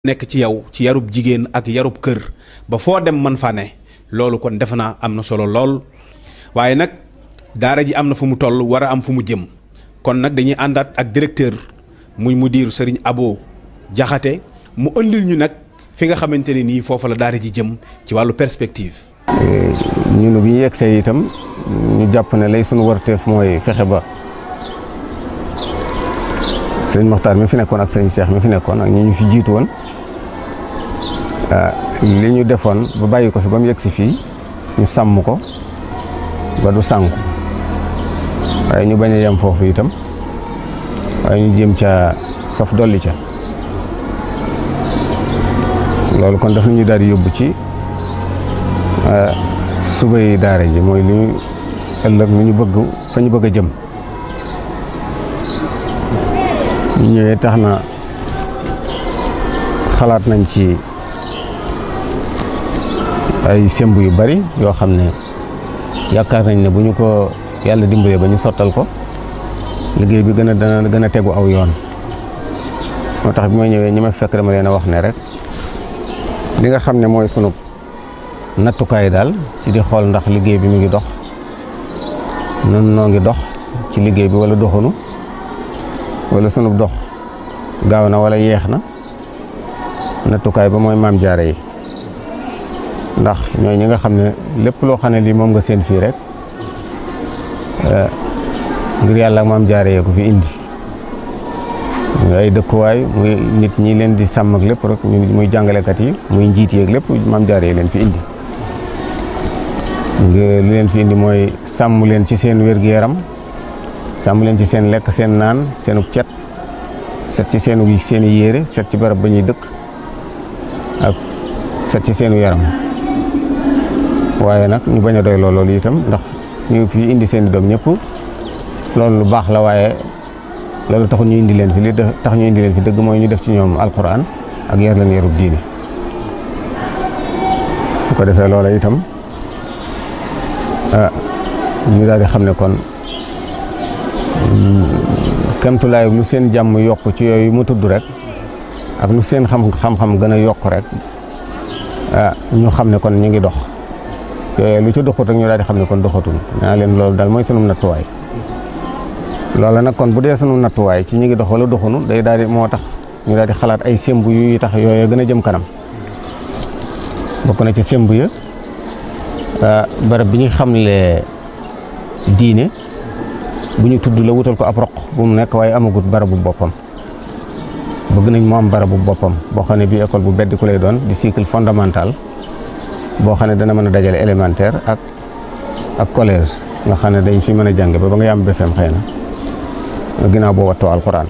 nekk ci yow ci yarub jigéen ak yarub kër ba foo dem man fa ne loolu kon defe naa am na solo lool waaye nag daara ji am na fu mu toll war a am fu mu jëm kon nag dañuy àndaat ak directeur muy mudir Serigne Abo Jaxate mu ëndil ñu nag fi nga xamante ne nii foofu la daara ji jëm ci wàllu perspective. ñun bi ñu yegsee itam ñu jàpp ne lay sunu warteef mooy fexe ba sëriñ Moxtaar mi fi nekkoon ak sëriñ Cheikh mi fi nekkoon ak ñi ñu fi jiitu woon li ñu defoon ba bàyyi ko fi ba mu yegsi fii ñu sàmm ko ba du sànku waaye ñu bañ a yem foofu itam waaye ñu jéem ca saf dolli ca loolu kon daf ñu daal di yóbbu ci subay daara ji mooy li ñu ëllëg lu ñu bëgg fa ñu bëgg a jëm ñu ñëwee tax na xalaat nañ ci ay semb yu bari yoo xam ne yaakaar nañ ne bu ñu ko yàlla dimbalee ba ñu sottal ko liggéey bi dana gën a tegu aw yoon moo tax bi ma ñëwee ñi ma fekk dama leen a wax ne rek li nga xam ne mooy sunu nattukaay daal ci di xool ndax liggéey bi mu ngi dox nun noo ngi dox ci liggéey bi wala doxunu wala sunu dox gaaw na wala yeex na nattukaay ba mooy maam jaare yi ndax ñooy ñi nga xam ne lépp loo xam ne lii moom nga seen fii rek ngir yàlla ak maam jaare yee ko fi indi muy ay dëkkuwaay muy nit ñi leen di sàmm ak lépp rek muy jàngalekat yi muy njiit yeeg lépp maam jaare yi leen fi indi lu leen fi indi mooy sàmm leen ci seen wér-gu-yaram sàmm leen ci seen lekk seen naan seenu cet set ci seeni yére set ci barab ba ñuy dëkk ak set ci seenu yaram waaye nag ñu bañ a doy loolu itam ndax ñu fi indi seen i doom ñëpp loolu lu baax la waaye loolu taxul ñu indi leen fi li tax ñu indi leen fi dëgg mooy ñu def ci ñoom alquran ak yar leen yarub diine bu ko defee loola itam ñu daal di xam ne kon kemtulaay lu seen jàmm yokk ci yooyu mu tudd rek ak lu seen xam-xam gën a yokk rek ñu xam ne kon ñu ngi dox yooyu lu ci doxut rek ñu daal di xam ne kon doxatul naa leen loolu daal mooy sunu nattuwaay loola nag kon bu dee sunu nattuwaay ci ñu ngi dox wala doxunu day daal di moo tax ñu daal di xalaat ay semb yu tax yooyu gën a jëm kanam bokk na ci semb ya barab bi ñu xamle diine bu ñu tudd la wutal ko ab roq bu mu nekk waaye amagut barabu boppam bëgg nañ mu am barabu boppam boo xam ne bii école bu beddi ku lay doon di cycle fondamental boo xam ne dana mën a dajale élémentaire ak collège nga xam ne dañ fi mën a jànge ba nga yam BFEM xëy na ginnaaw boo wattoo alxuraan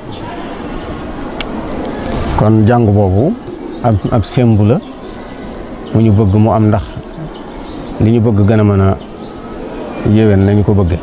kon jàng boobu ab sembu la mu ñu bëgg mu am ndax li ñu bëgg gën a mën a yéwén nañu ko bëgge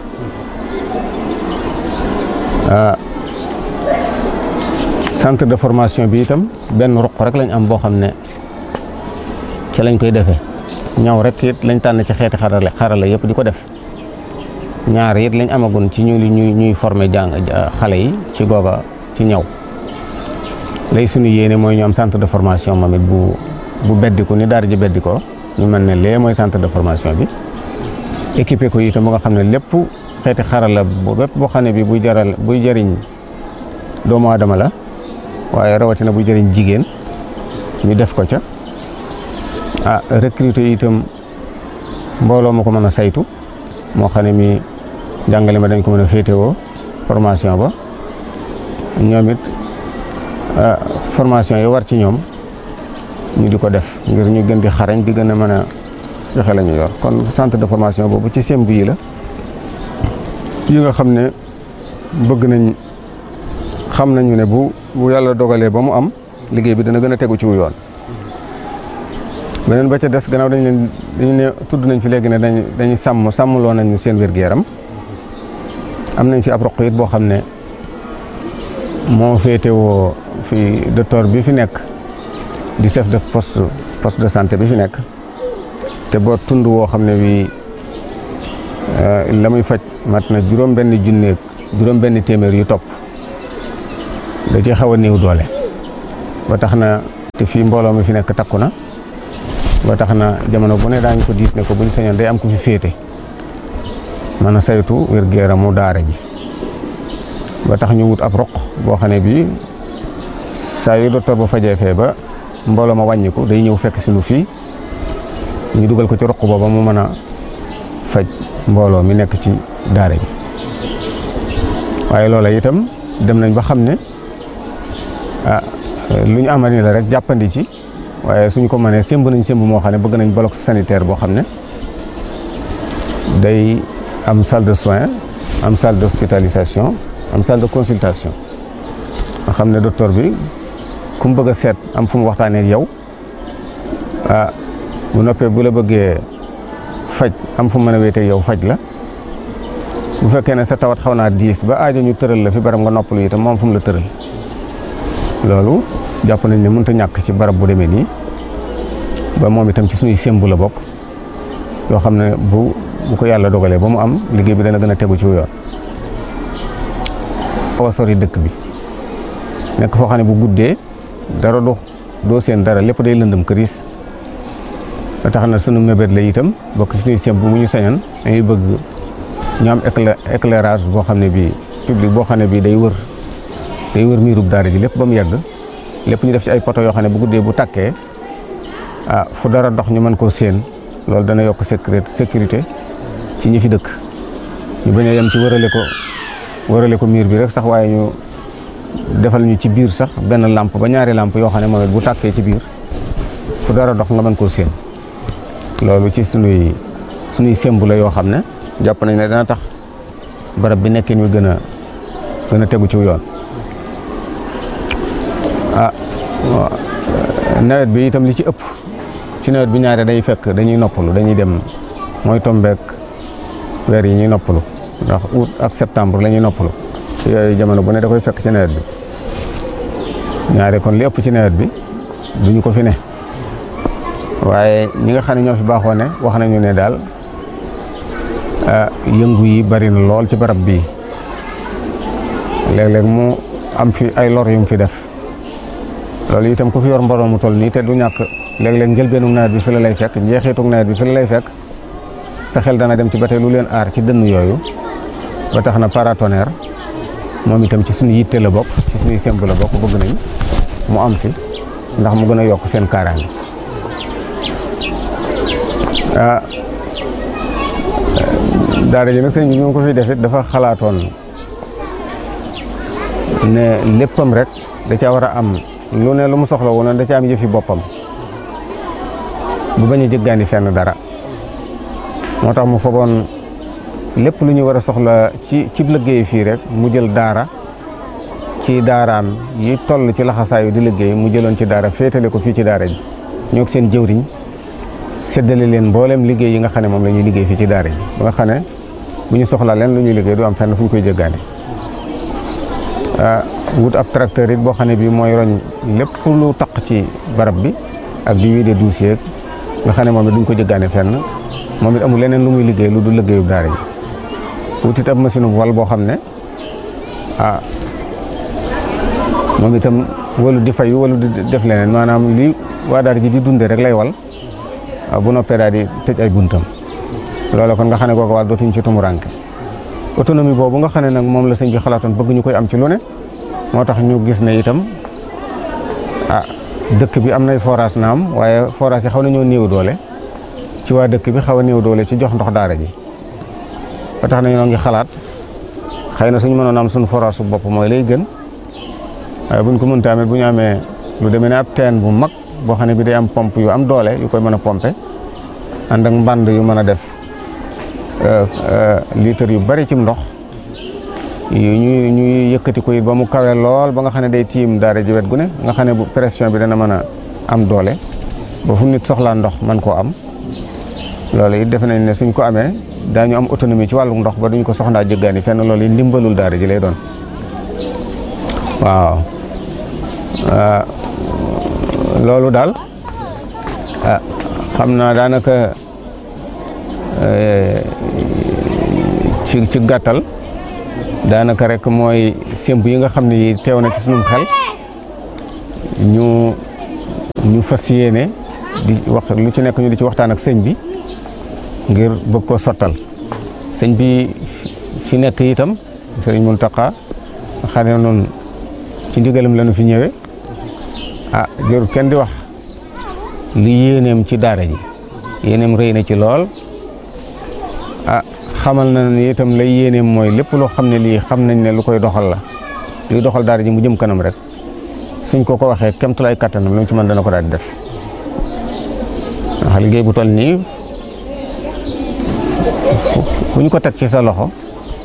centre de formation bi itam benn ruq rek lañ am boo xam ne ci lañ koy defee ñaw rek it lañ tànn ci xeeti xarala yëpp di ko def ñaar it lañ amagun ci ñuy former xale yi ci googa ci ñaw lay suñu yéene mooy ñu am centre de formation moom it bu beddiku ni daara ji beddikoo ñu mën ne lee mooy centre de formation bi équipé ko itam ba nga xam ne lépp xeeti xarala bépp boo xam ne bi buy jëriñ doomu aadama la waaye rawatina buy jëriñ jigéen ñu def ko ca recruter itam mbooloo ma ko mën a saytu moo xam ne mi jàngale ma dañ ko mën a féetewoo formation ba ñoom it formation yi war ci ñoom ñu di ko def ngir ñu gën di xarañ di gën a mën a joxe la ñu yor kon centre de formation boobu ci semb yi la yi nga xam ne bëgg nañ xam nañu ne bu yàlla dogalee ba mu am liggéey bi dana gën a tegu ci wu yoon beneen ba ca des gannaaw dañu ne tudd nañ fi léegi ne dañuy sàmmloo nañu seen wér-gu-yaram am nañ fi ab roq it boo xam ne moo féetewoo fi docteur bi fi nekk di chef de poste de santé bi fi nekk te boo tund woo xam ne wi la muy faj mat na juróom benn téeméer yu topp da ci xaw a néew doole ba tax na te fii mbooloo mi fi nekk takku na ba tax na jamono bu ne daañu ko diis ne ko buñ sañoon day am ku fi féete mën a saytu wér-gu-yaramu daara ji ba tax ñu wut ab roq boo xam ne bii saa yu docteur ba fajee fee ba mbooloo ma wàññiku day ñëw fekk si nu fii ñu dugal ko ci roq booba mu mën a faj mbooloo mi nekk ci daara ji waaye loola itam dem nañ ba xam ne lu ñu amani la rek jàppandi ci waaye suñ ko mënee sémb nañ sémb moo xam ne bëgg nañ bloc sanitaire boo xam ne day am salle de soins am salle d'hospitalisation am salle de consultation nga xam ne docteur bi ku mu bëgg a seet am fu mu waxtaanee ak yow bu noppee bu la bëggee faj am fu mu mën a wéetee yow faj la bu fekkee ne sa tawat xaw naa diis ba aajo ñu tëral la fi barab nga noppalu itam moom fu mu la tëral loolu jàpp nañ ne mënut a ñàkk ci barab bu demee nii ba moom itam ci suñuy sémbu la bokk yoo xam ne bu ko yàlla dogalee ba mu am liggéey bi dana gën a tegu ci yoon. xaw a sori dëkk bi nekk foo xam ne bu guddee dara doo seen dara lépp day lëndëm këriis ba tax na sunu mébét la itam bokk ci suñuy sémbu bu ñu sañan dañuy bëgg ñu am éclairage boo xam ne bii public boo xam ne bii day wër miirub daara ji lépp ba mu yegg lépp ñu def ci ay poto yoo xam ne bu guddee bu tàkkee fu dara dox ñu mën koo séen loolu dana yokk sécurité ci ñi fi dëkk ñu bañ a yem ci wërale ko miir bi rek sax waaye ñu defal ñu ci biir sax benn lampe ba ñaari lampe yoo xam ne moom it bu tàkkee ci biir fu dara dox nga mën koo séen loolu ci sunuy sémbu la yoo xam ne jàpp nañ ne dana tax barab bi nekkin wi gën a tegu ci yoon. nawet bi itam li ci ëpp ci nawet bi ñaare day fekk dañuy noppalu dañuy dem mooy tombeek weer yi ñuy noppalu ndax août ak septembre la ñuy noppalu yooyu jamono bu ne da koy fekk ci nawet bi ñaare kon li ëpp ci nawet bi duñu ko fi ne waaye ñi nga xam ne ñoo fi baaxoo ne wax nañu ne daal yëngu yi bari na lool ci barab bii léeg-léeg mu am fi ay lor yu mu fi def loolu itam ku fi yor mbooloo mu toll nii te du ñàkk léeg-léeg njëlbeenu nawet bi fi la lay fekk njeexitu nawet bi fi la lay fekk sa xel dana dem ci ba tey lu leen aar ci dënn yooyu ba tax na paratonnerre moom itam ci suñu yitte la bokk ci suñuy semb la bokk bëgg nañ mu am fi ndax mu gën a yokk seen kaaraange daara ji nag sëñ bi ñu ko fi def it dafa xalaatoon ne léppam rek da caa war a am lu ne lu mu soxla woon da caa am yëfi boppam bu bañ a jëggaani fenn dara moo tax mu fogoon lépp lu ñu war a soxla ci liggéey fii rek mu jël daara ci daaraam yi toll ci laxasaayu di liggéey mu jëloon ci daara féetale ko fii ci daara ji ñoo seen jëwriñ séddale leen mboolem liggéey yi nga xam ne moom la ñuy liggéey fii ci daara ji ba nga xam ne bu ñu soxla leen lu ñuy liggéey du am fenn fu ñu koy jëggaane wut ab tracteur it boo xam ne bii mooy roñ lépp lu taq ci barab bi ak di wiide dossier nga xam ne moom it duñ ko jëggaane fenn moom it amul leneen lu muy liggéey lu du liggéeyub daara ji wut it ab machine bu wal boo xam ne moom itam walu di fayu walu di def leneen maanaam li waa daara ji di dunde rek lay wal bu noppee daal di tëj ay buntam loolu kon nga xam ne kooku wàll dootuñ ci tumuranke autonomie boobu nga xam ne nag moom la sëñ bi xalaatoon bëgg ñu koy am ci lu ne moo tax ñu gis ne itam dëkk bi am nay forage naam waaye forage yi xaw nañoo néew doole ci waa dëkk bi xaw a néew doole ci jox ndox daara ji ba tax na ñoo ngi xalaat xëy na suñu mënoon am suñu forage su bopp mooy lay gën waaye buñ ko mënta amee bu ñu amee lu demee ne ab teen bu mag boo xam ne bi day am pompe yu am doole yu koy mën a pompe ànd ak mbànd yu mën a def litre yu bari ci ndox ñuy yëkkati ko it ba mu kawe lool ba nga xam ne day tiim daara ji wet gu ne nga xam ne bu pression bi dana mën a am doole ba fu nit soxlaa ndox man koo am loolu it defe nañ ne suñ ko amee daañu am autonomie ci wàllu ndox ba duñ ko soxlaa jëggaani fenn loolu it ndimbalul daara ji lay doon waaw loolu daal xam naa daanaka ci gàttal daanaka rek mooy sémb yi nga xam ne teew na ci sunum xel ñu ñu fas yéene di wax lu ci nekk ñu di ci waxtaan ak sëñ bi ngir bëgg koo sottal. sëñ bi fi nekk itam sëriñ Mountakha xam ne noonu ci ndigalam la ñu fi ñëwee jërul kenn di wax li yéeneem ci daara ji yéeneem rëy na ci lool xamal na ni itam lay yéeneem mooy lépp loo xam ne lii xam nañ ne lu koy doxal la luy doxal daara ji mu jëm kanam rek suñ ko waxee kemtulaay kattanam lu mu ci mën dana ko daal di def ndax liggéey bu toll nii bu ñu ko teg ci sa loxo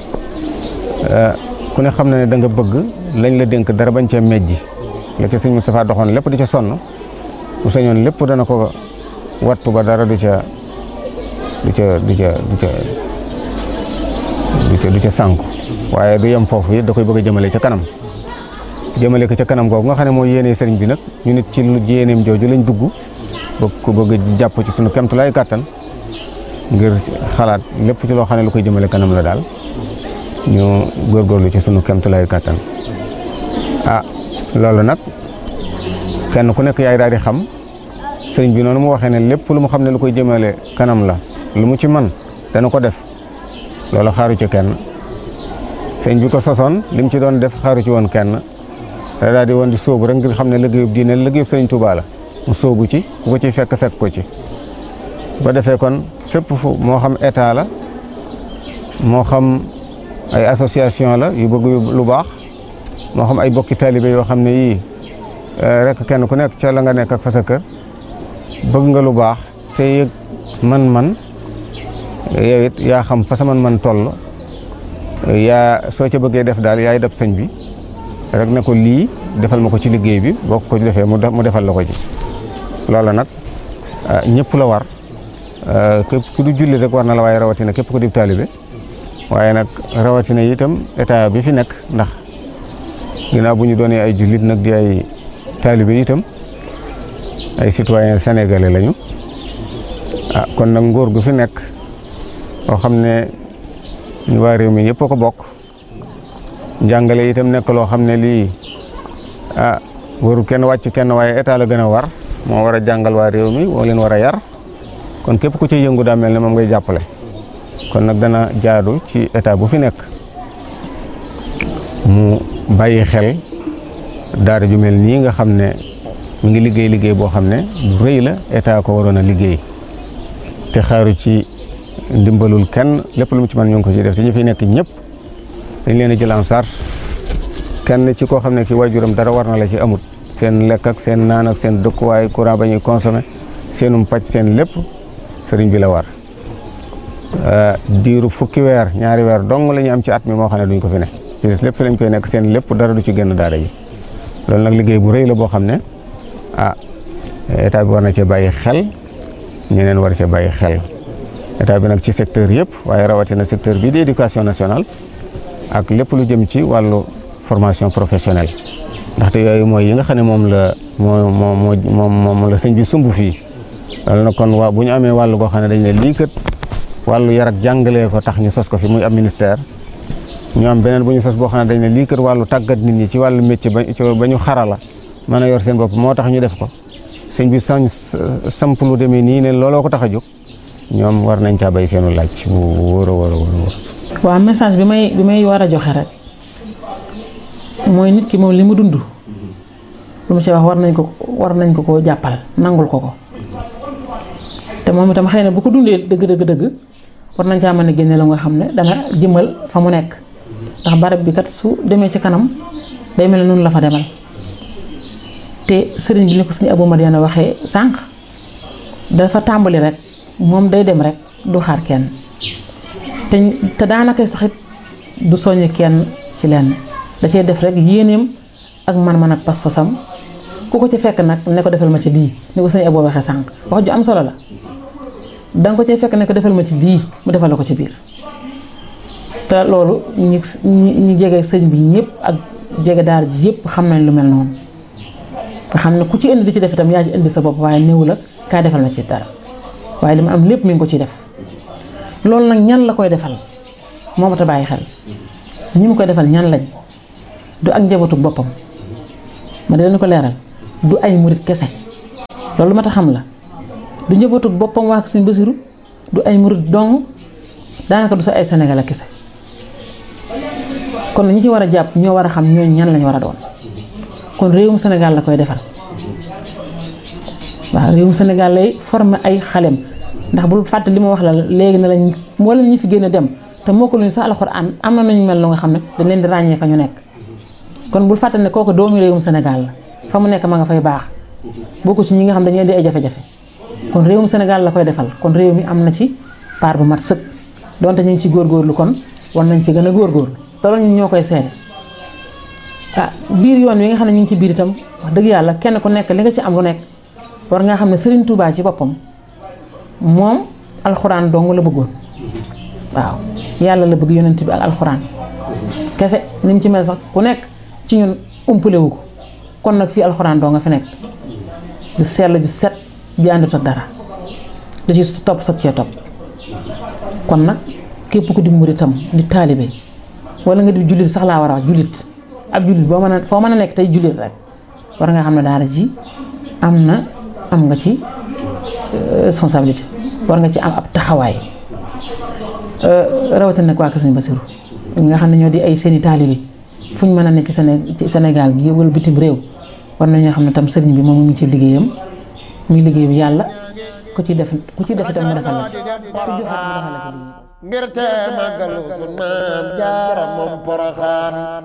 ku ne xam na ne da nga bëgg lañ la dénk dara bañ cee mejji la ca sëñ Moustapha doxoon lépp di ca sonn bu sañoon lépp dana ko wattu ba dara du ca sànku waaye du yem foofu it da koy bëgg a jëmale ca kanam jëmale ko ca kanam googu nga xam ne mooy yéene sëriñ bi nag ñu nit ci lu yéeneem jooju lañ dugg bëgg jàpp ci sunu kemtulaay kàttan ngir xalaat lépp ci loo xam ne lu koy jëmale kanam la daal ñu góorgóorlu ci sunu kemtulaay kàttan loolu nag kenn ku nekk yaay daal di xam sëriñ bi noonu mu waxee ne lépp lu mu xam ne lu koy jëmale kanam la lu mu ci man dana ko def loolu xaaru ci kenn sëriñ bi ko sosoon li mu ci doon def xaaru ci woon kenn da daal di woon di sóobu rek ngir xam ne liggéeyub diine liggéeyub sëriñ Tuubaa la mu sóobu ci ku ko ci fekk ko ci ba defee kon fépp fu moo xam état la moo xam ay association la yu bëgg lu baax moo xam ay bokki taalibe yoo xam ne yii rek kenn ku nekk ca la nga nekk ak fa sa kër bëgg nga lu baax te yëg man yow it yaa xam fa sa man toll yaa soo ca bëggee def daal yaay def sëñ bi rek ne ko lii defal ma ko ci liggéey bi boo ko defee mu defal la ko ci loola nag ñëpp la war képp ku du julli rek war na la waaye rawatina képp ku di taalibe waaye nag rawatina itam état bi fi nekk ndax ginnaaw bu ñu doonee ay jullit nag di ay taalibe itam ay citoyen sénégalais lañu kon nag nguur gu fi nekk boo xam ne ñu waa réew mi yëpp a ko bokk njàngale itam nekk loo xam ne lii waru kenn wàcc kenn waaye état la gën a war moo war a jàngal waa réew mi moo leen war a yar kon képp ku ci yëngu daa mel ne moom ngay jàppale kon nag dana jaadu ci état bu fi nekk mu bàyyi xel daara ju mel nii nga xam ne mu ngi liggéey boo xam ne bu rëy la état ko waroon a liggéey te xaaru ci ndimbalul kenn lépp lu mu ci mën ñu ngi ko ci def te ñu fi nekk ñëpp dañ leen a jël en charge kenn ci koo xam ne ki waajuram dara war na la ci amut seen lekk ak seen naan ak seen dëkkuwaay courant ba ñuy consommé seenum pàcc seen lépp sëriñ bi la war diiru fukki weer ñaari weer dong la ñu am ci at mi moo xam ne duñ ko fi ne ci des lépp fi lañ koy nekk seen lépp dara du ci génn daara ji loolu nag liggéey bu rëy la boo xam ne état bi war na cee bàyyi xel ñeneen war cee bàyyi xel état bi nag ci secteur yëpp waaye rawatina secteur bii di éducation nationale ak lépp lu jëm ci wàllu formation professionnelle ndaxte yooyu mooy yi nga xam ne moom la sëñ bi sumb fii loolu nag kon bu ñu amee wàllu goo xam ne dañ ne lii kat wàllu yar ak jàngalee ko tax ñu sos ko fi muy am ministère ñu am beneen bu ñu sos boo xam ne dañ ne lii kat wàllu tàggat nit ñi ci wàllu métier ba ñu xarala mën a yor seen bopp moo tax ñu def ko sëñ bi samp lu demee nii ne looloo ko tax a jóg ñoom war nañ caa bay seenu laaj bu wóor a wóor a wóor. waaw message bi may war a joxe rek mooy nit ki moom li mu dund lu mu ci wax war nañ ko koo jàppal nangul ko te moom itam xëy na bu ko dundee dëgg war nañ caa mën a génne la nga xam ne dana jëmal fa mu nekk ndax barab bi kat su demee ci kanam day mel ne noonu la fa demal te sëriñ bi ni ko sëriñ Abou Madiana waxee sànq dafa tàmbali rek moom day dem rek du xaar kenn te daanaka saxit du soññ kenn ci lenn da cee def rek yéeneem ak man-man ak pas-pasam ku ko ci fekk nag ne ko defal ma ci lii ni ko sëriñ Abou waxee sànq wax ju am solo la danga ko cee fekk ne ko defal ma ci lii mu defal la ko ci biir te loolu ñi jege sëñ bi ñëpp ak jege daara ji yëpp xam nañ lu mel noonu nga xam ne ku ci indi di ci def itam yaa ci indi sa bopp waaye néew la kaa defal ma ci dara waaye li ma am lépp mi ngi ko ciy def loolu nag ñan la koy defal moo mat a bàyyi xel ñi mu koy defal ñan lañ du ak njabootu boppam ma dinañ ko leeral du ay murit kese loolu mat a xam la du njabootu boppam waa Sëñ Basiru du ay murid dong daanaka du sa ay Sénégal kese kon ñi ci war a jàpp ñoo war a xam ñooñu ñan lañu war a doon kon réewum Sénégal la koy defar waaw réewum Sénégal lay former ay xalem ndax bul fàtte li ma wax la léegi ne lañ moo leen ñu fi génn dem te moo ko luñu sax alxuraan am na nañu mel lu nga xam ne dañ leen di ràññee fa ñu nekk kon bul fàtte ne kooku doomu réewum Sénégal la fa mu nekk ma nga fay baax bokku ci ñi nga xam dañuy di ay jafe-jafe kon réewum Sénégal la koy defal kon réew mi am na ci part bu mat sëkk donte ñu ngi ci góorgóorlu kon war nañ ci gën a góorgóorlu te loolu ñun ñoo koy seede biir yoon wi nga xam ne ñu ngi ci biir itam wax dëgg yàlla kenn ku nekk li nga ci am lu nekk war nga xam ne Serigne Touba ci boppam moom alxuraan dong la bëggoon waaw yàlla la bëgg yonent bi ak alxuraan kese ni mu ci mel sax ku nekk ci ñun umpale wu ko kon nag fii alxuraan dong nga fi nekk du sell ju set ju àndut ak dara da ci topp soog cee topp kon nag képp ku di muritam di taalibe wala nga di jullit sax laa war a wax jullit ab jullit boo mën a foo mën a nekk tey jullit rek war nga xam ne daara ji am nga ci responsabilité war nga ci am ab taxawaay rawatina nag waa Kër Sëñ Basiru ñi nga xam ne ñoo di ay seeni taalibe fu ñu mën a nekk ci Sénégal gi wala bitim réew war nañoo xam ne tam sëriñ bi moom mu ngi ci liggéeyam muy liggéeyu yàlla ku ci def itam mu defal la ci ku joxe mu defal la ci liggéey ngir te màggalu sun maam jaara moom Poroxaan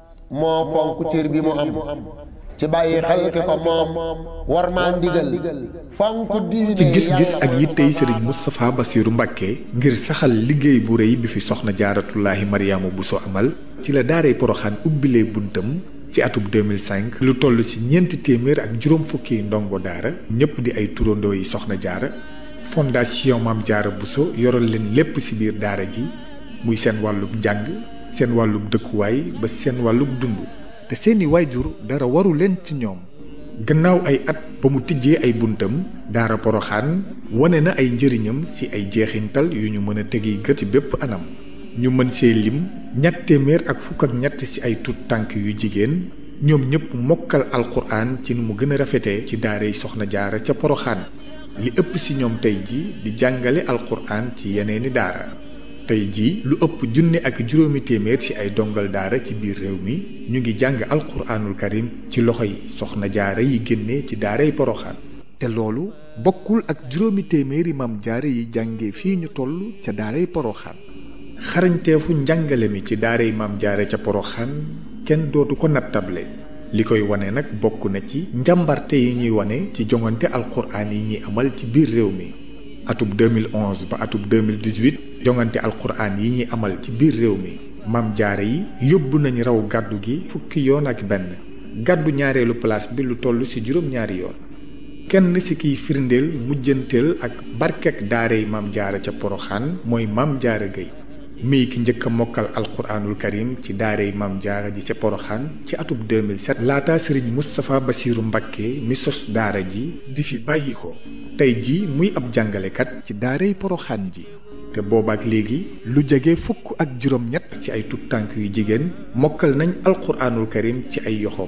moo fonk cër bi mu am ci bàyyi xel ki ko moom war maa ndigal fonk diine ci gis-gis ak yittey Serigne Moustapha Bassirou Mbacké ngir saxal liggéey bu rëy bi fi soxna jaaratullaahi Mariama Bousso amal ci la daaray Poroxaan ubbilee buntam ci atub 2005 lu toll ci ñeenti téeméer ak juróom fukki ndongo daara ñëpp di ay turandoo yi soxna jaara fondation Maam Jaara Bousso yoral leen lépp ci biir daara ji muy seen wàllub njàng seen wàllub dëkkuwaay ba seen wàllub dund te seeni waajur dara waru leen ci ñoom gannaaw ay at ba mu tijjee ay buntam daara Poroxaan wane na ay njëriñam ci ay jeexintal yu ñu mën a tegi gët ci bépp anam ñu mën see lim ñett téeméer ak fukk ak ñett ci ay tut tànk yu jigéen ñoom ñëpp mokkal alxuraan ci nu mu gën a rafetee ci daaray soxna jaara ca Poroxaan li ëpp ci ñoom tey ji di jàngale alxuraan ci yeneeni daara tey ji lu ëpp junne ak juróomi téeméer ci ay dongal daara ci biir réew mi ñu ngi jàng alxuraanul karim ci loxoy soxna jaara yi génne ci daaray Poroxaan te loolu bokkul ak juróomi téeméeri maam jaara yi jànge fii ñu toll ca daaray Poroxaan xarañteefu njàngale mi ci daaray maam jaara ca Poroxaan kenn dootu ko nattable li koy wane nag bokk na ci njàmbarte yi ñuy wane ci jongante alxuraan yi ñuy amal ci biir réew mi atub 2011 ba atub 2018 jongante alxuraan yi ñuy amal ci biir réew mi maam jaara yi yóbbu nañ raw gàddu gi fukki yoon ak benn gàddu ñaareelu place bi lu toll ci juróom-ñaari yoon kenn ci kiy firndeel mujjanteel ak barkek daaray maam jaara ca Poroxaan mooy maam jaara Gueye mii ki njëkk a mokkal alxuraanul karim ci daaray maam jaara ji ca Poroxaan ci atub 2007 laata sëriñ Moustapha Bassirou Mbacké mi sos daara ji di fi bàyyi ko tey ji muy ab jàngalekat ci daaray Poroxaan ji te boobaak léegi lu jege fukk ak juróom-ñett ci ay tut tànk yu jigéen mokkal nañ alxuraanul karim ci ay yoxoom.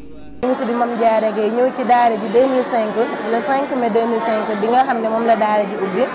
ñu tudd Mame Diarra Gueye ñëw ci daara ji 2005 le 5 mai 2005 bi nga xam ne moom la daara ji ubbi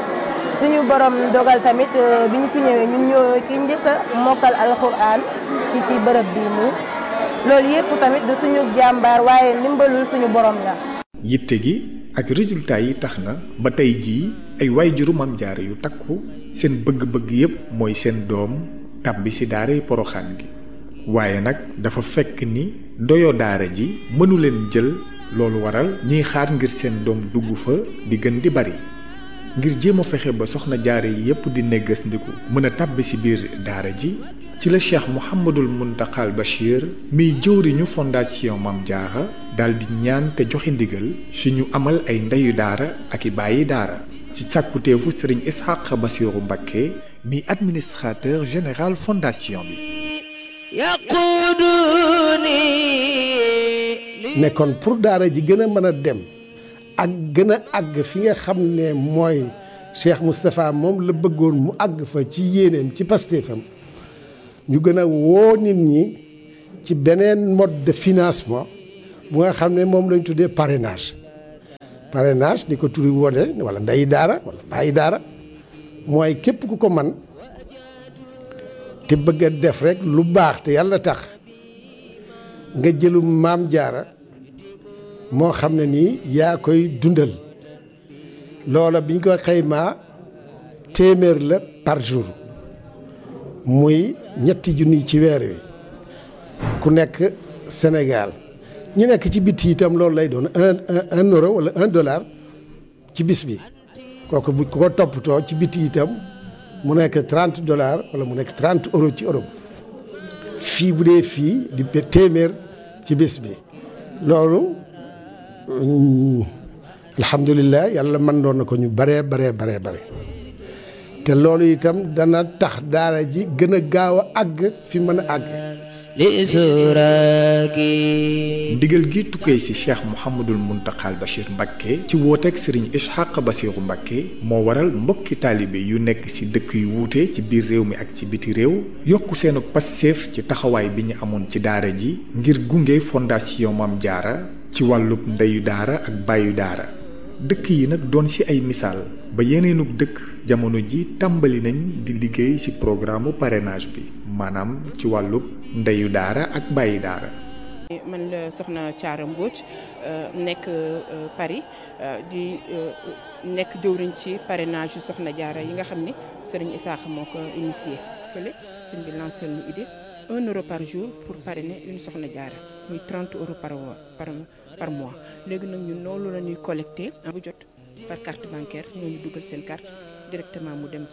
suñu borom dogal tamit bi ñu fi ñëwee ñun ñoo ki njëkk a mokkal alxuraan ci bërëb bii nii loolu yëpp tamit du suñu jàmbaar waaye ndimbalul suñu borom la. yitte gi ak résultat yi tax na ba tey jii ay waajuru Maam Jaara yu takku seen bëgg-bëgg yépp mooy seen doom tàbbi ci daaray Poroxaan gi waaye nag dafa fekk ni ndoyo daara ji mënu leen jël loolu waral ñiy xaar ngir seen doom dugg fa di gën di bari ngir jéem a fexe ba soxna jaara yi yépp di neggas ndiku mën a tàbbi ci biir daara ji ci la Cheikh Mouhamadul Muntaxal Bachir miy jëwriñu fondation Maam Jaara daldi ñaan te joxe ndigal ci ñu amal ay ndeyu daara ak i bàyyi daara ci sàkkuteefu Sëriñ Ishaq Bassirou Mbacké mi administrateur général fondation bi nekkoon pour daara ji gën a mën a dem ak gën a àgg fi nga xam ne mooy Cheikh Moustapha moom la bëggoon mu àgg fa ci yéeneem ci pastéefam ñu gën a woo nit ñi ci beneen mode de financement bu nga xam ne moom lañ tuddee parrainage parrainage ni ko turi wone wala ndeyi daara wala bàyyi daara mooy képp ku ko man te bëgg a def rek lu baax te yàlla tax nga jëlu maam jaara moo xam ne nii yaa koy dundal loola biñ ko xaymaa téeméer la par jour muy ñetti junni ci weer wi ku nekk Sénégal ñi nekk ci biti itam loolu lay doon un euro wala $1 ci bis bi kooku bu ko toppatoo ci biti itam mu nekk $30 wala mu nekk 30 euros ci Europe fii bu dee fii di téeméer ci bis bi loolu alhamdulilah yàlla mën doon na ko ñu bare te loolu itam dana tax daara ji gën a gaaw a àgg fi mën a àgg. ndigal gi tukkee ci Cheikh Mouhamadul Muntaxal Bachir Mbacké ci wooteeg Serigne Ishaq Bassirou Mbacké moo waral mbokki taalibe yu nekk ci dëkk yu wuute ci biir réew mi ak ci biti réew yokk seenu passeef ci taxawaay bi ñu amoon ci daara ji ngir gunge fondation Maam Jaara ci wàllub ndeyu daara ak bàyyu daara dëkk yi nag doon ci ay misaal ba yeneenug dëkk jamono ji tàmbali nañ di liggéey ci programme parrainage bi maanaam ci wàllub ndeyu daara ak bàyyi daara. man la soxna Thiara Mbodj nekk Paris di nekk jëwriñ ci parrainage yu soxna Jaara yi nga xam ni Serigne Issakha moo ko initié fële sëñ bi lancé lu idée €1 par jour pour parrainer une soxna Jaara muy €30 par mois léegi nag ñun loolu la ñuy collecté bu jot par carte bancaire ñoo ñu dugal seen carte directement mu dem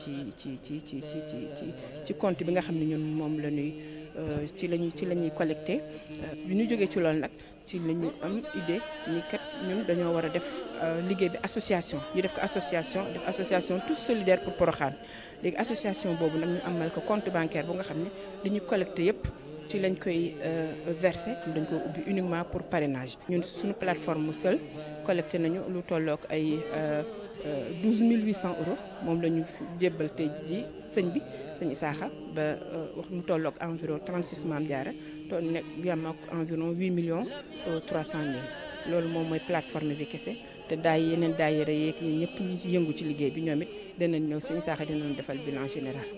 ci compte bi nga xam ne ñun moom la ñuy ci la ñuy collecté bi ñu jógee ci loolu nag ci la ñu am idée ni kat ñun dañoo war a def liggéey bi association ñu def ko association tous solidaires pour Porokhane léegi association boobu nag ñu amal ko compte bancaire bu nga xam ne li ñu collecté yépp ci lañ koy versé dañ ko ubbi uniquement pour parrainage ñun suñu plateforme seul collecté nañu lu tollook ay 12 800 € moom la ñu jébbal tey ji sëñ Issakha ba wax mu tollook environ 36 Maam Jaara to nekk bi am ak environ 8 300 000 loolu moom mooy plateforme bi kese te yeneen daayira yeeg ñëpp ñi ci yëngu ci liggéey bi ñoom it danañ ñëw sëñ Issakha dinañ defal bilan général.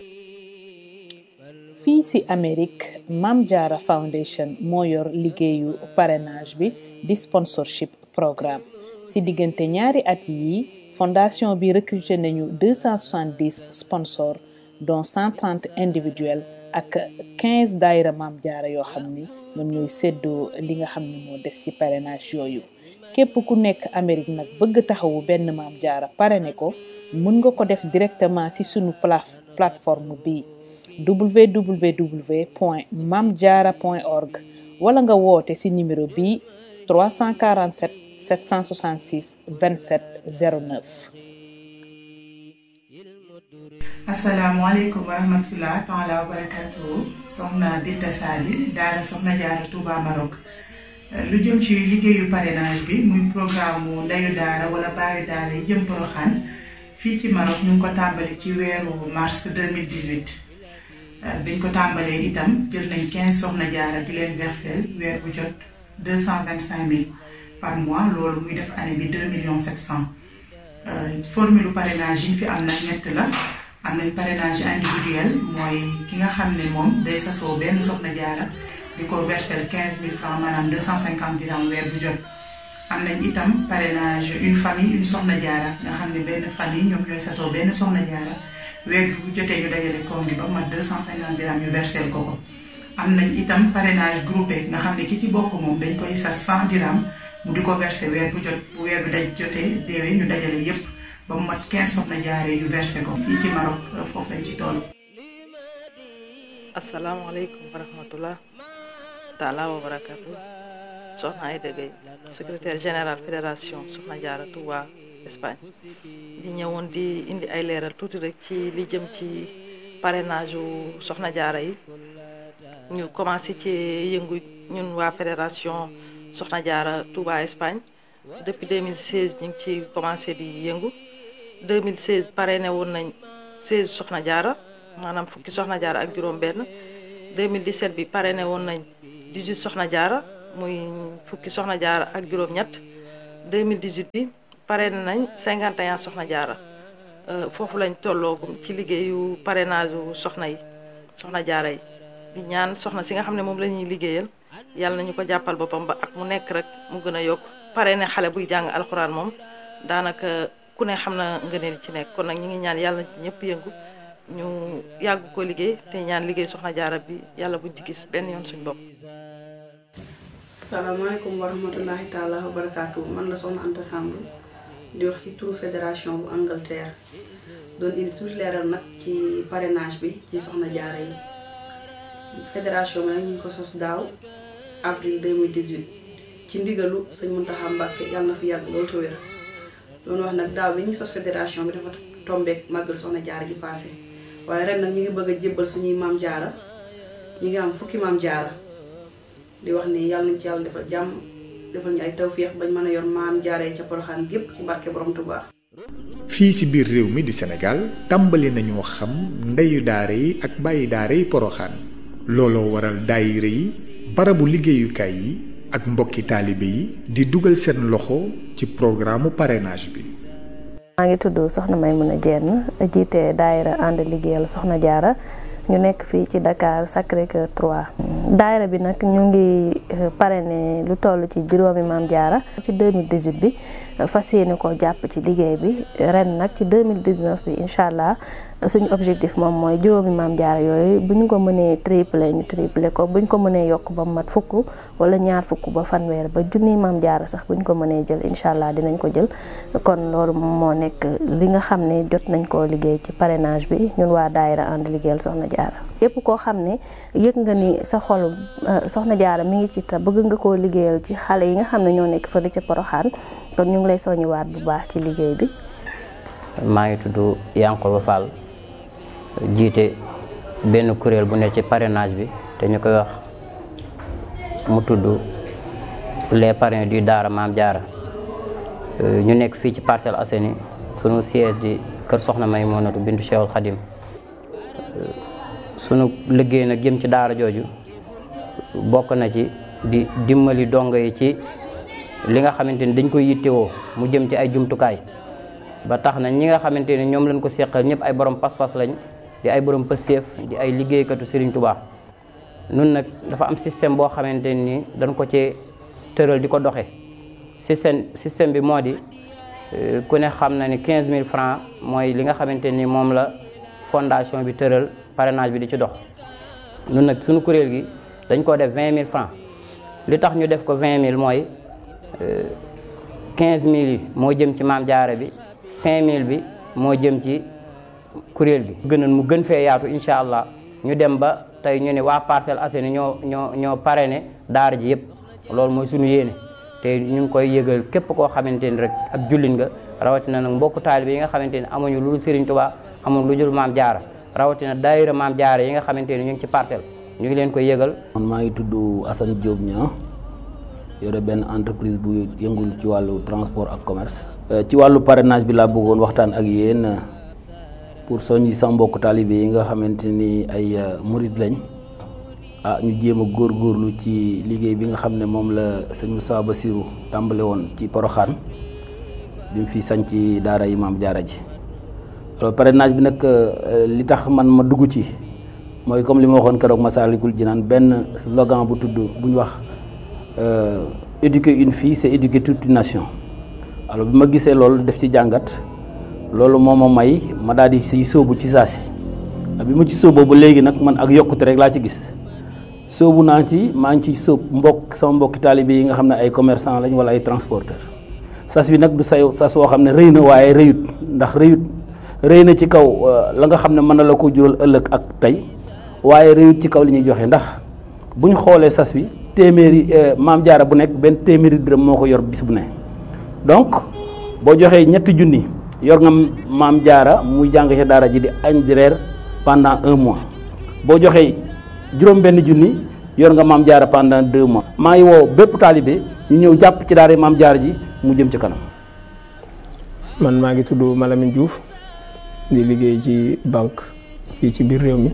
fii ci Amérique Maam Jaara Foundation moo yor liggéeyu parrainage bi di sponsorship programme ci diggante ñaari at yi fondation bi recruté nañu 270 sponsors dont 130 individuels ak 15 daayira Maam Jaara yoo xam ni ñoom ñooy séddoo li nga xam ne moo des ci parrainage yooyu képp ku nekk Amérique nag bëgg taxawu benn Maam Jaara parrainé ko mën nga ko def directement ci sunu plateforme bi www.mamdiara.org wala nga woote ci numéro bi 347 766 27 09. asalaamaaleykum wa rahmatulah taala wa barakatuhu soxna Binta Sali daara soxna Jaara Touba Maroc lu jëm ci liggéeyu parrainage bi muy programme mu ndeyu daara wala baayu daara yi jëm Porokhane fii ci Maroc ñu ngi ko tàmbali ci weeru mars 2018 biñ ko tàmbalee itam jël nañ 15 soxna jaara di leen versel weer bu jot 225 000 par mois loolu muy def année bi 2 700 000 formule parrainage yi fi am nag ñett la am nañ parrainage individuel mooy ki nga xam ne moom day sasoo benn soxna jaara di ko versel 15 000 francs maanaam 250 dirham weer bu jot am nañ itam parrainage une famille une soxna jaara nga xam ne benn famille ñoom ñooy sasoo benn soxna jaara weer bu jotee ñu dajale koom gi ba mat 250 dirham ñu versel ko am nañ itam parrainage groupé nga xam ne ki ci bokk moom dañ koy sas 100 dirham mu di ko versé weer bu jot bu weer bi daj jotee déewee ñu dajale yépp ba mu mat 15 soxna jaaree ñu versé ko fii ci Maroc foofu lañ ci toll. asalaamaaleykum wa rahmatullah taala wa barakatu soxna Aïda Gueye secrétaire général fédération soxna jaara Touba Espagne di ñëwoon di indi ay leeral tuuti rek ci li jëm ci parrainage u soxna jaara yi ñu commencé ci yëngu ñun waa fédération soxna jaara Touba Espagne depuis 2016 ñu ngi ci commencé di yëngu 2016 parrainé woon nañ 16 soxna jaara maanaam fukki soxna jaara ak juróom benn 2017 bi parrainé woon nañ 18 soxna jaara muy fukki soxna jaara ak juróom ñett 2018 bi parrainé nañ 51 soxna jaara foofu lañ tolloogum ci liggéeyu parrainage u soxna jaara yi di ñaan soxna si nga xam ne moom la ñuy liggéeyal yàlla nañu ko jàppal boppam ba ak mu nekk rek mu gën a yokk parrainé xale buy jàng alxuraan moom daanaka ku ne xam na ngëneel ci nekk kon nag ñi ngi ñaan yàlla ci ñëpp yëngu ñu yàgg ko liggéey te ñaan liggéey soxna jaara bi yàlla buñ ci gis benn yoon suñ bopp. salaamaaleykum wa rahmatullahi taala wa barakaatu man la soxna Anta Samb di wax ci turu fédération bu Angleterre doon indi tuuti leeral nag ci parrainage bi ci soxna jaara yi fédération bi nag ñu ngi ko sos daaw avril 2018 ci ndigalu sëñ Muntaxa Mbàkke yàlla na fi yàgg loolu te wér loolu wax nag daaw bi ñuy sos fédération bi dafa tombeek màggal soxna jaara gi passé waaye ren nag ñu ngi bëgg a jébbal suñuy maam jaara ñu ngi am fukki maam jaara di wax ni yàlla nañ ci yàlla defal jàmm defal ñu ay tawféex bañ mën a yor maam jaaree ca Poroxaan gépp ci barke borom Tuubaa. fii ci biir réew mi di Sénégal tàmbali nañoo xam ndeyu daara yi ak bàyyi daara yi Poroxaan looloo waral daayira yi barabu liggéeyukaay yi ak mbokki taalibe yi di dugal seen loxo ci programme parrainage bi. maa ngi tudd Soxna Maymuna Jenn jiite daayira ànd liggéeyal Soxna Jaara ñu nekk fii ci Dakar Sacré-Cœur 3 daayira bi nag ñu ngi parrainé lu toll ci juróomi maam jaara ci 2018 bi fas yéene ko jàpp ci liggéey bi ren nag ci 2019 bi incha allah suñu objectif moom mooy juróomi maam jaara yooyu bu ñu ko mënee triplé ñu triplé ko bu ñu ko mënee yokk ba mat fukk wala ñaar fukk ba fanweer ba junniy maam jaara sax bu ñu ko mënee jël incha allah dinañ ko jël kon loolu moo nekk li nga xam ne jot nañ koo liggéey ci parrainage bi ñun waa daayira ànd liggéeyal soxna jaara yépp koo xam ne yëg nga ni sa xol soxna jaara mi ngi ci ta bëgg nga koo liggéeyal ci xale yi nga xam ne ñoo nekk fële ca Poroxaan kon ñu ngi lay soññiwaat bu baax ci liggéey bi. maa ngi tudd Yankoba Fall jiite benn kuréel bu ne ci parrainage bi te ñu koy wax mu tudd les parrains du daara Maam Jaara ñu nekk fii ci Parcelles Assainies sunu siège di kër Soxna Maymunatu bintu Cheikhul Khadim sunu liggéey nag jëm ci daara jooju bokk na ci di dimbali dongo yi ci li nga xamante ni dañ koy yittewoo mu jëm ci ay jumtukaay ba tax na ñi nga xamante ni ñoom lañ ko seqal ñëpp ay borom pas-pas lañ di ay borom pëseef di ay liggéeykatu Serigne Touba nun nag dafa am système boo xamante ni dañ ko ci tëral di ko doxe système bi moo di ku ne xam na ni 15000 francs mooy li nga xamante ni moom la fondation bi tëral parrainage bi di ci dox nun nag suñu kuréel gi dañ ko def 20000 francs li tax ñu def ko 20000 mooy 15000 yi moo jëm ci maam jaara bi 5000 bi moo jëm ci kuréel gi gënoon mu gën fee yaatu incha allah ñu dem ba tey ñu ne waa Parcelles Assainies ñoo parrainé daara ji yëpp loolu mooy suñu yéene te ñu ngi koy yëgal képp koo xamante ni rek ak jullit nga rawatina nag mbokku taalibe yi nga xamante ni amuñu lu dul Serigne Touba amuñu lu dul maam jaara rawatina daayira maam jaara yi nga xamante ni ñu ngi ci parcelle ñu ngi leen koy yëgal. man maa ngi tudd Assane Diop Niang yore benn entreprise bu yëngul ci wàllu transport ak commerce. ci wàllu parrainage bi laa bëggoon waxtaan ak yéen pour soññi sa mbokku taalibe yi nga xamante ni ay murid lañ ñu jéem a góorgóorlu ci liggéey bi nga xam ne moom la sëñ Moussa Bassirou tàmbale woon ci Poroxaan bi mu fi sañ ci daara yi maam jaara ji. alors parrainage bi nag li tax man ma dugg ci mooy comme li ma waxoon keroog Massalikul Jinaan benn slogan bu tudd bu ñu wax éduquer une fille c'est éduquer toute une nation. alors bi ma gisee loolu def ci jàngat loolu moo ma may ma daal di siy sóobu ci saasi bi ma ci sóoboo ba léegi nag man ak yokkute rek laa ci gis sóobu naa ci maa ngi ciy sóob sama mbokki taalibe yi nga xam ne ay commerçant lañ wala ay transporteur sas bi nag du sas woo xam ne rëy na waaye rëyut ndax rëy na ci kaw la nga xam ne mën na la ko jural ëllëg ak tey waaye rëyut ci kaw li ñuy joxe ndax bu ñu xoolee sas bi téeméeri maam jaara bu nekk benn téeméeri dërëm moo ko yor bis bu ne donc boo joxee 3 junni yor nga maam jaara muy jàng ci daara ji di añ di reer pendant 1 mois boo joxee juróom-benn junni yor nga maam jaara pendant 2 mois. maa ngi woo bépp taalibe ñu ñëw jàpp ci daara maam jaara ji mu jëm ci kanam. man maa ngi tudd Malamine Diouf di liggéey ci banque fii ci biir réew mi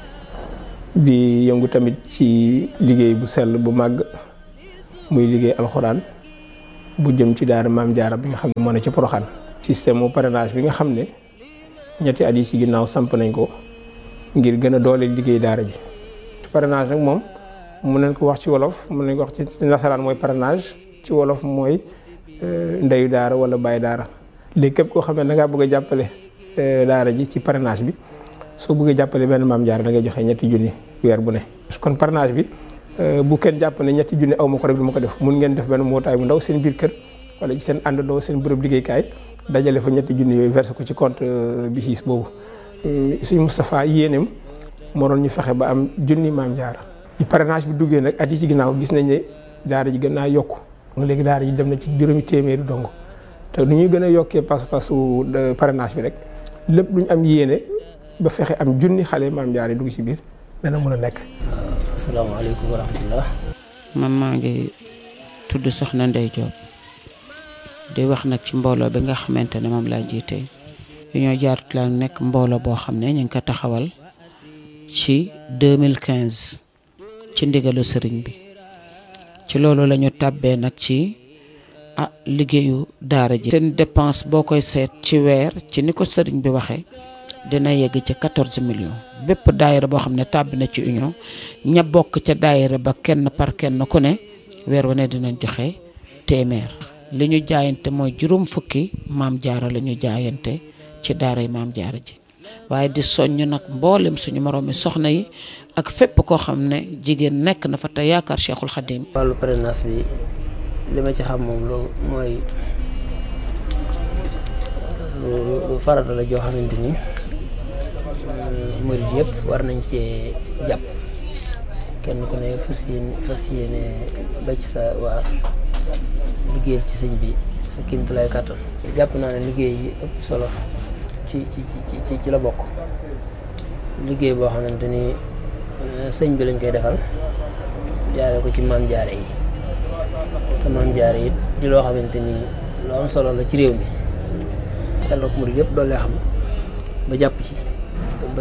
di yëngu tamit ci liggéey bu sell bu màgg muy liggéey alxuraan bu jëm ci daara Maam Jaara bi nga xam ne moo ne ci Porokhane. système mu parrainage bi nga xam ne ñetti at yi ci ginnaaw samp nañ ko ngir gën a dooleel liggéey daara ji. parrainage nag moom mën nañ ko wax ci wolof mën nañ ko wax ci nasaraan mooy parrainage ci wolof mooy ndeyu daara wala bàyyi daara. léegi képp koo xam ne da ngaa bëgg a jàppale daara ji ci parrainage bi soo bëggee jàppale benn Maam Jaara da ngay joxe ñetti junni weer bu ne. kon parrainage bi bu kenn jàpp ne ñetti junni aw ma ko rek du ma ko def mun ngeen def benn mbootaay bu ndaw seen biir kër wala ci seen àndandoo seen bërëb liggéeykaay dajale fa ñetti junni yooyu versé ko ci compte BICIS boobu. suñu Moustapha yéeneem moo doon ñu fexe ba am junni Maam Jaara. ci parrainage bi duggee nag at yi ci ginnaaw gis nañ ne daara ji gën naa yokku léegi daara ji dem na ci juróomi téeméeri dong te nu ñuy gën a yokkee pas-pasu parrainage bi rek lépp lu ñu am yéene ba fexe am junni xale Maam Jaara yi dugg ci biir dana mën a nekk. asalaamaaleykum wa rahmatullah. man maa ngi tudd Soxna Ndey Diop di wax nag ci mbooloo bi nga xamante ne moom laa jiite Union Jaaratullaahi nekk mbooloo boo xam ne ñu ngi ko taxawal ci 2015 ci ndigalu sëriñ bi ci loolu la ñu tàbbee nag ci liggéeyu daara ji. seen dépense boo koy seet ci weer ci ni ko sëriñ bi waxee dina yegg ci 14 millions bépp daayira boo xam ne tàbbi na ci union ña bokk ca daayira ba kenn par kenn ku ne weer wane dinañ joxe téeméer. li ñu jaayante mooy juróom fukki Maam Jaara la ñu jaayante ci daaray Maam Jaara ji waaye di soññ nag mboolem suñu moroomi soxna yi ak fépp koo xam ne jigéen nekk na fa te yaakaar Cheikhul Khadim. wàllu parrainage bi li ma ci xam moom loolu mooy lu farata la joo xamante ni murid yëpp war nañ cee jàpp kenn ku ne fas yéene ba ci sa waa liggéeyal ci sëñ bi sa kéemtulaay kàttan. jàpp naa ne liggéey yi ëpp solo ci la bokk liggéey boo xamante ni sëñ bi lañ koy defal jaare ko ci Maam Jaara yi te Maam Jaara yi di loo xamante ni lu am solo la ci réew mi yàlla ko murid yëpp doole xam ba jàpp ci ba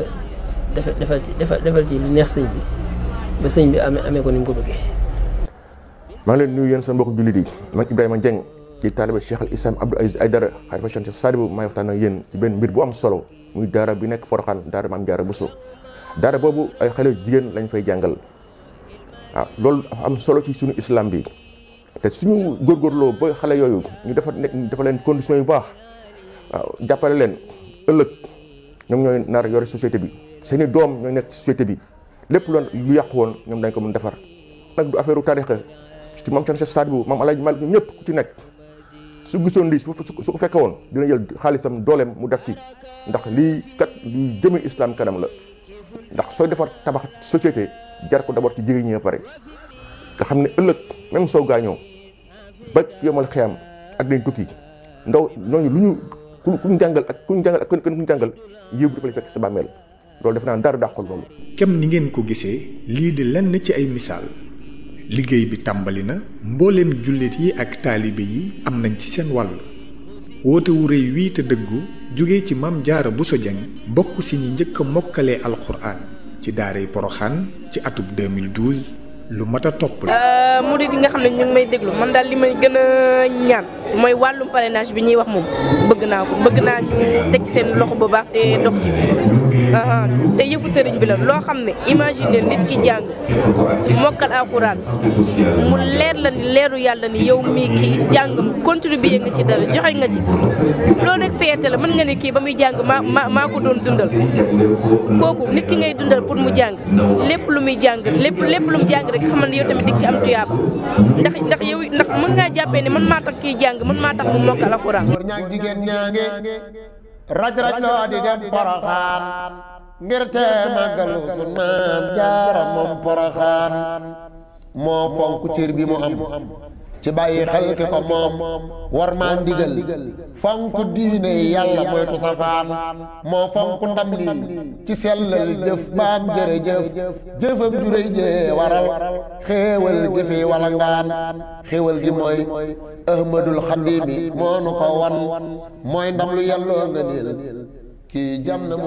defal ci li neex sëñ bi ba sëñ bi amee ko ni mu ko bëggee. maa ngi leen nuyu yéen seen mbokk jullit yi man Ibrahima Dieng ci taaliba Cheikh al Islam Abdou Aziz Aïdara xalifa Cheikh Sadibou maay waxtaan ak yéen ci benn mbir bu am solo muy daara bi nekk Porokhane daara Maam Jaara Bousso. daara boobu ay xale jigéen lañ fay jàngal waaw loolu dafa am solo ci suñu islam bi te suñu góorgóorloo ba xale yooyu ñu dafa leen conditions yu baax waaw jàppale leen ëllëg ñoom ñooy nar yore société bi seeni doom ñooy nekk ci société bi lépp lu yàqu woon ñoom dañ ko mën defar. nag du affaire u tarixa ci Maam Cheikh Sadibou Maam Alaaji Malik ñëpp ku ci nekk su gisoon lii su ko fekke woon dina jël xaalisam dooleem mu def ci ndax lii kat luy jëme islam kanam la. ndax sooy defar tabax société jar ko d'abord ci jigéen ñi pare nga xam ne ëllëg même soo gaañoo ba yomal xiyam ak dañ tukki ndaw ñooñu lu ñu kuñ jàngal ak kuñ jàngal yëw bi dafa lay fekk sa bàmmeel loolu def naa dara dàqul loolu. kem ni ngeen ko gisee lii di lenn ci ay misaal liggéey bi tàmbali na mbooleem jullit yi ak taalibe yi am nañ ci seen wàll woote wu rëy wii te dëggu jóge ci Maam Jaara Bousso Dieng bokk si ñi njëkk a mokkalee alxuraan ci daaray Porokhane ci atub 2012 lu mat a topp la. murid yi nga xam ne ñu ngi may déglu man daal li may gën a ñaan mooy wàllum parrainage bi ñuy wax moom bëgg naa ñu teg seen loxo bu baax te dox ci te yëfu sëriñ bi la loo xam ne imagine nit ki jàng mokkal alxuraan mu leer la ni leeru yàlla ni yow mii kii jàngam contribuer nga ci dara joxe nga ci loolu rek fierté la mën nga ne kii ba muy jàng maa ko doon dundal kooku nit ki ngay dundal pour mu jàng lépp lu muy jàng lépp lu mu jàng rek xamal ne yow tamit dig ci am tuyaaba ndax mën ngaa jàppee ne man maa tax kii jàng man maa tax mu mokkal alxuraan. góor ñaag jigéen ñaange raj loo di dem Porokhane ngir te màggalu sun Maam Jaara moom Porokhane moo fonk cër bi mu am ci bàyyi xel ki ko moom war maa ndigal fonk diine yàlla moytu safaan moo fonk ndam lii ci sellal jëf baam jërëjëf jëfam juréy jee waral xéewal gi fi wala ngaan xéewal gi mooy ahmadul xadimi moo nu ko wan mooy ndam lu yàlloo nga niil kii jam na